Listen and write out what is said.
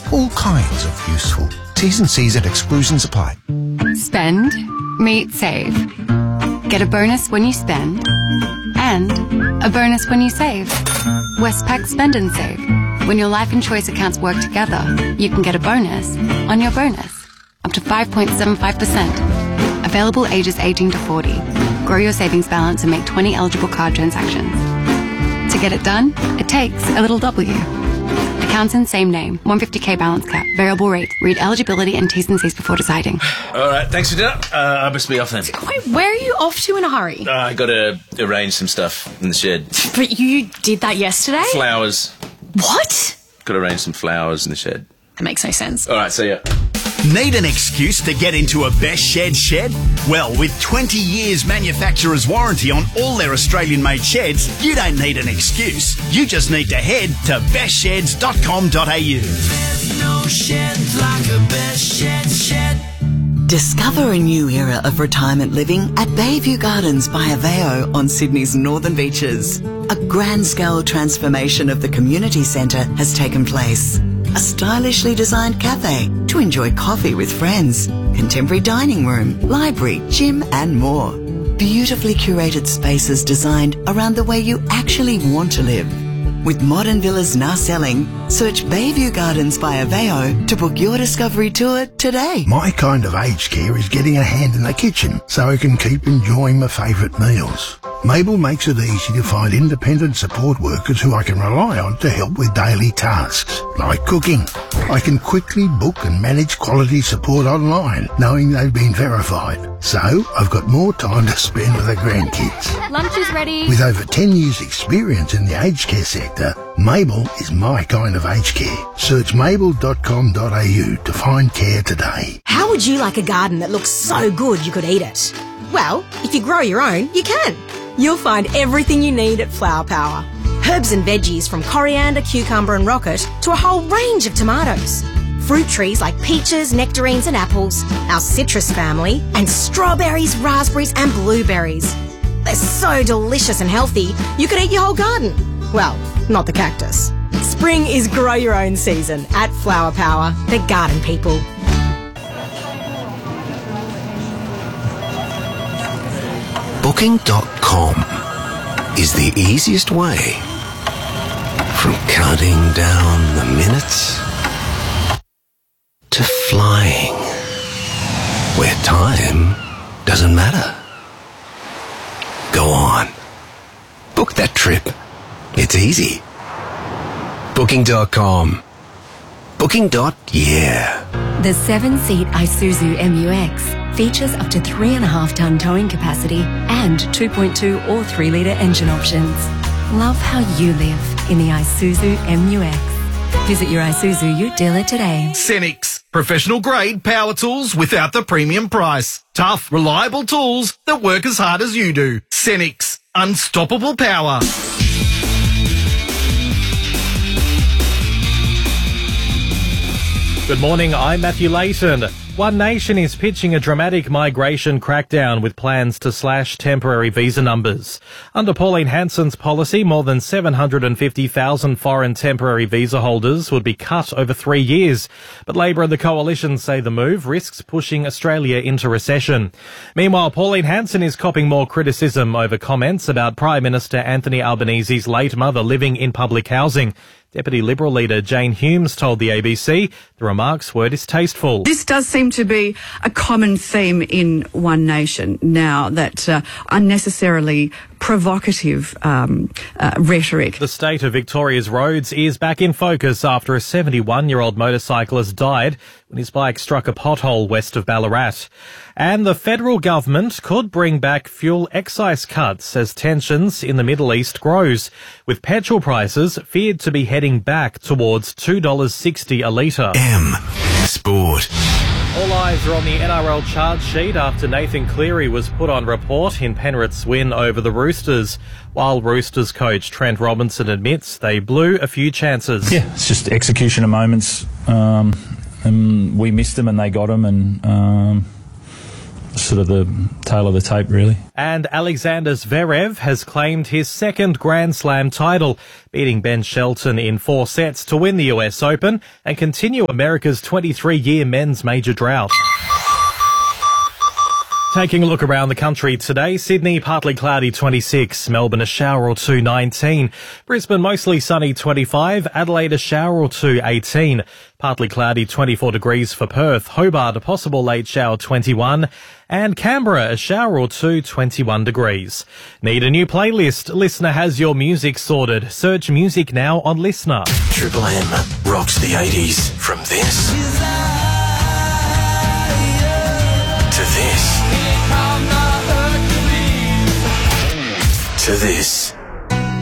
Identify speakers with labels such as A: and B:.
A: All kinds of useful. T's and C's at exclusions apply.
B: Spend, meet, save. Get a bonus when you spend and a bonus when you save. Westpac Spend and Save. When your life and choice accounts work together, you can get a bonus on your bonus. Up to 5.75%. Available ages 18 to 40. Grow your savings balance and make 20 eligible card transactions. To get it done, it takes a little W. Accounts in same name. 150k balance cap. Variable rate. Read eligibility and T's and C's before deciding.
C: All right, thanks for dinner. I must be off then.
D: Wait, where are you off to in a hurry?
C: I got to arrange some stuff in the shed.
D: But you did that yesterday?
C: Flowers.
D: What?
C: Got to arrange some flowers in the shed.
D: That makes no sense.
C: All right, see ya.
E: Need an excuse to get into a Best shed? Well, with 20 years manufacturer's warranty on all their Australian-made sheds, you don't need an excuse. You just need to head to bestsheds.com.au.
F: There's no shed like a Best shed.
G: Discover a new era of retirement living at Bayview Gardens by Aveo on Sydney's northern beaches. A grand-scale transformation of the community centre has taken place. A stylishly designed cafe to enjoy coffee with friends, contemporary dining room, library, gym and more. Beautifully curated spaces designed around the way you actually want to live. With modern villas now selling, search Bayview Gardens by Aveo to book your discovery tour today.
H: My kind of aged care is getting a hand in the kitchen so I can keep enjoying my favourite meals. Mabel makes it easy to find independent support workers who I can rely on to help with daily tasks, like cooking. I can quickly book and manage quality support online, knowing they've been verified. So, I've got more time to spend with the grandkids.
D: Lunch is ready.
H: With over 10 years' experience in the aged care sector, Mabel is my kind of aged care. Search mabel.com.au to find care today.
I: How would you like a garden that looks so good you could eat it? Well, if you grow your own, you can. You'll find everything you need at Flower Power. Herbs and veggies from coriander, cucumber and rocket to a whole range of tomatoes. Fruit trees like peaches, nectarines and apples, our citrus family, and strawberries, raspberries and blueberries. They're so delicious and healthy, you could eat your whole garden. Well, not the cactus. Spring is grow your own season at Flower Power, the garden people.
A: Booking.com is the easiest way from counting down the minutes to flying, where time doesn't matter. Go on. Book that trip. It's easy. Booking.com. Booking.yeah.
J: The 7-seat Isuzu MU-X features up to 3.5-ton towing capacity and 2.2 or 3-litre engine options. Love how you live in the Isuzu MU-X. Visit your Isuzu Ute dealer today.
K: Cenix, professional grade power tools without the premium price. Tough, reliable tools that work as hard as you do. Cenix, unstoppable power.
L: Good morning, I'm Matthew Layton. One Nation is pitching a dramatic migration crackdown with plans to slash temporary visa numbers. Under Pauline Hanson's policy, more than 750,000 foreign temporary visa holders would be cut over 3 years. But Labor and the Coalition say the move risks pushing Australia into recession. Meanwhile, Pauline Hanson is copping more criticism over comments about Prime Minister Anthony Albanese's late mother living in public housing. Deputy Liberal leader Jane Humes told the ABC the remarks were distasteful.
M: This does seem to be a common theme in One Nation now, that unnecessarily provocative rhetoric.
L: The state of Victoria's roads is back in focus after a 71-year-old motorcyclist died when his bike struck a pothole west of Ballarat. And the federal government could bring back fuel excise cuts as tensions in the Middle East grows, with petrol prices feared to be heading back towards $2.60 a litre.
A: M Sport.
L: All eyes are on the NRL charge sheet after Nathan Cleary was put on report in Penrith's win over the Roosters, while Roosters coach Trent Robinson admits they blew a few chances.
N: Yeah, it's just execution of moments. And we missed them and they got them, and sort of the tail of the tape, really.
L: And Alexander Zverev has claimed his second Grand Slam title, beating Ben Shelton in 4 sets to win the US Open and continue America's 23-year men's major drought. Taking a look around the country today, Sydney partly cloudy 26, Melbourne a shower or two 19, Brisbane mostly sunny 25, Adelaide a shower or two 18, partly cloudy 24 degrees for Perth, Hobart a possible late shower 21, and Canberra a shower or two 21 degrees. Need a new playlist? Listener has your music sorted. Search music now on Listener.
F: Triple M rocks the 80s from this to this to this.